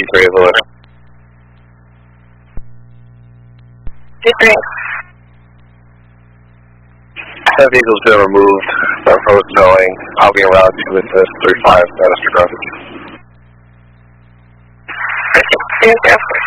3 Lewis. 2-3. That vehicle's been removed. That road's knowing. I'll be around to witness 35 Bannister Road. 2-0.